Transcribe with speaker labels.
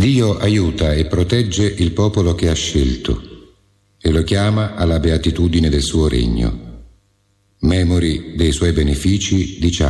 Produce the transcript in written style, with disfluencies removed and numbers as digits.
Speaker 1: Dio aiuta e protegge il popolo che ha scelto e lo chiama alla beatitudine del suo regno. Memori dei suoi benefici, diciamo